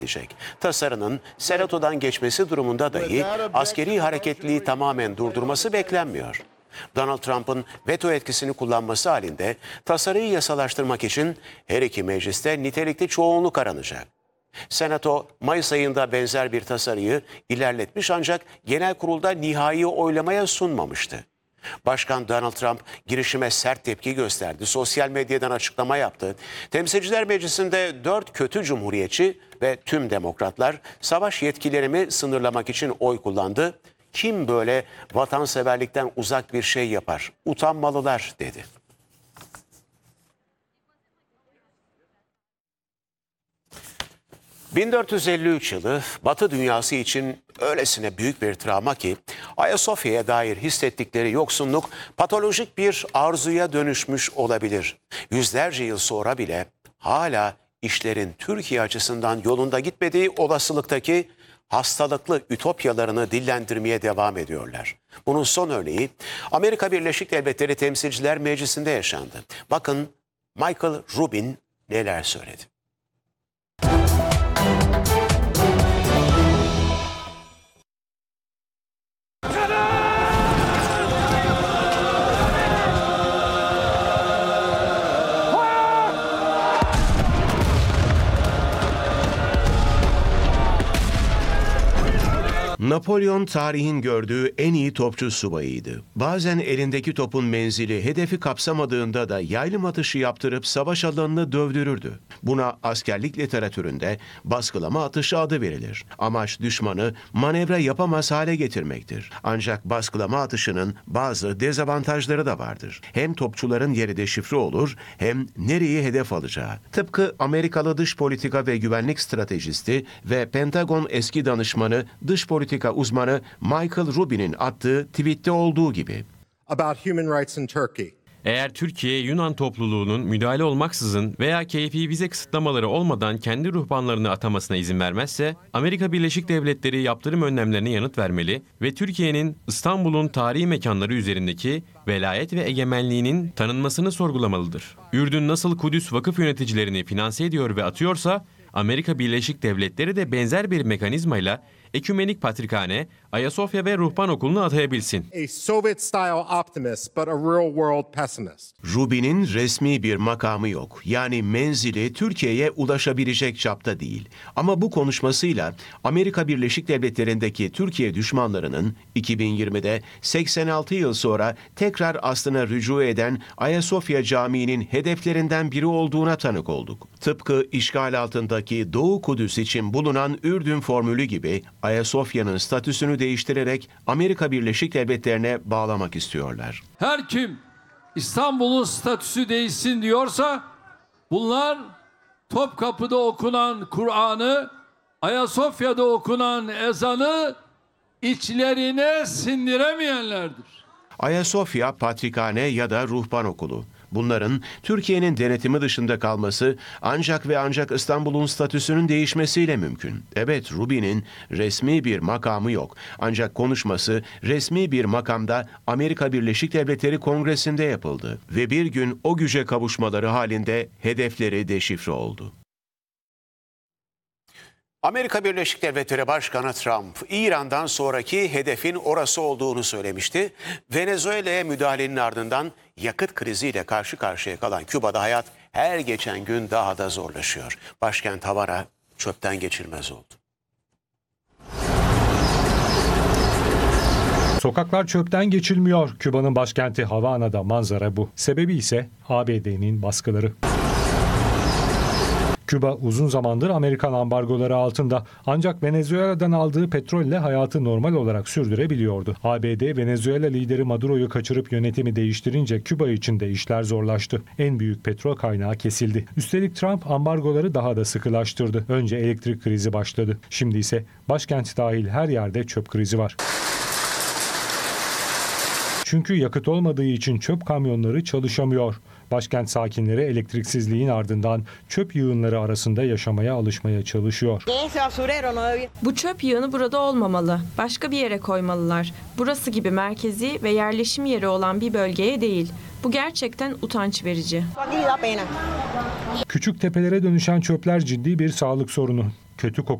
edecek. Tasarının Senato'dan geçmesi durumunda dahi askeri hareketliliği tamamen durdurması beklenmiyor. Donald Trump'ın veto etkisini kullanması halinde tasarıyı yasalaştırmak için her iki mecliste nitelikli çoğunluk aranacak. Senato Mayıs ayında benzer bir tasarıyı ilerletmiş ancak genel kurulda nihai oylamaya sunmamıştı. Başkan Donald Trump girişime sert tepki gösterdi. Sosyal medyadan açıklama yaptı. Temsilciler Meclisi'nde 4 kötü cumhuriyetçi ve tüm demokratlar savaş yetkilerimi sınırlamak için oy kullandı. Kim böyle vatanseverlikten uzak bir şey yapar? Utanmalılar dedi. ...1453 yılı Batı dünyası için öylesine büyük bir travma ki... ...Ayasofya'ya dair hissettikleri yoksunluk patolojik bir arzuya dönüşmüş olabilir. Yüzlerce yıl sonra bile hala işlerin Türkiye açısından yolunda gitmediği olasılıktaki... hastalıklı ütopyalarını dillendirmeye devam ediyorlar. Bunun son örneği Amerika Birleşik Devletleri Temsilciler Meclisi'nde yaşandı. Bakın Michael Rubin neler söyledi. Napolyon tarihin gördüğü en iyi topçu subayıydı. Bazen elindeki topun menzili hedefi kapsamadığında da yaylım atışı yaptırıp savaş alanını dövdürürdü. Buna askerlik literatüründe baskılama atışı adı verilir. Amaç düşmanı manevra yapamaz hale getirmektir. Ancak baskılama atışının bazı dezavantajları da vardır. Hem topçuların yeri deşifre olur hem nereyi hedef alacağı. Tıpkı Amerikalı dış politika ve güvenlik stratejisti ve Pentagon eski danışmanı dış politika uzmanı Michael Rubin'in attığı tweette olduğu gibi. About human rights in Turkey. Eğer Türkiye, Yunan topluluğunun müdahale olmaksızın veya keyfi vize kısıtlamaları olmadan kendi ruhbanlarını atamasına izin vermezse, Amerika Birleşik Devletleri yaptırım önlemlerine yanıt vermeli ve Türkiye'nin İstanbul'un tarihi mekanları üzerindeki velayet ve egemenliğinin tanınmasını sorgulamalıdır. Ürdün nasıl Kudüs vakıf yöneticilerini finanse ediyor ve atıyorsa, Amerika Birleşik Devletleri de benzer bir mekanizmayla Ekümenik Patrikhane, Ayasofya ve Ruhban Okulu'nu atayabilsin. A Soviet-style optimist but a real-world pessimist. Rubin'in resmi bir makamı yok. Yani menzili Türkiye'ye ulaşabilecek çapta değil. Ama bu konuşmasıyla Amerika Birleşik Devletleri'ndeki Türkiye düşmanlarının 2020'de 86 yıl sonra tekrar aslına rücu eden Ayasofya Camii'nin hedeflerinden biri olduğuna tanık olduk. Tıpkı işgal altındaki Doğu Kudüs için bulunan Ürdün formülü gibi Ayasofya'nın statüsünü değiştirerek Amerika Birleşik Devletleri'ne bağlamak istiyorlar. Her kim İstanbul'un statüsü değişsin diyorsa bunlar Topkapı'da okunan Kur'an'ı, Ayasofya'da okunan ezanı içlerine sindiremeyenlerdir. Ayasofya, Patrikhane ya da Ruhban Okulu. Bunların Türkiye'nin denetimi dışında kalması ancak ve ancak İstanbul'un statüsünün değişmesiyle mümkün. Evet, Rubin'in resmi bir makamı yok. Ancak konuşması resmi bir makamda Amerika Birleşik Devletleri Kongresi'nde yapıldı. Ve bir gün o güce kavuşmaları halinde hedefleri deşifre oldu. Amerika Birleşik Devletleri Başkanı Trump, İran'dan sonraki hedefin orası olduğunu söylemişti. Venezuela'ya müdahalenin ardından yakıt kriziyle karşı karşıya kalan Küba'da hayat her geçen gün daha da zorlaşıyor. Başkent Havana çöpten geçilmez oldu. Sokaklar çöpten geçilmiyor. Küba'nın başkenti Havana'da manzara bu. Sebebi ise ABD'nin baskıları. Küba uzun zamandır Amerikan ambargoları altında ancak Venezuela'dan aldığı petrolle hayatı normal olarak sürdürebiliyordu. ABD, Venezuela lideri Maduro'yu kaçırıp yönetimi değiştirince Küba için de işler zorlaştı. En büyük petrol kaynağı kesildi. Üstelik Trump ambargoları daha da sıkılaştırdı. Önce elektrik krizi başladı. Şimdi ise başkent dahil her yerde çöp krizi var. Çünkü yakıt olmadığı için çöp kamyonları çalışamıyor. Başkent sakinleri elektriksizliğin ardından çöp yığınları arasında yaşamaya alışmaya çalışıyor. Bu çöp yığını burada olmamalı. Başka bir yere koymalılar. Burası gibi merkezi ve yerleşim yeri olan bir bölgeye değil. Bu gerçekten utanç verici. Küçük tepelere dönüşen çöpler ciddi bir sağlık sorunu. kötü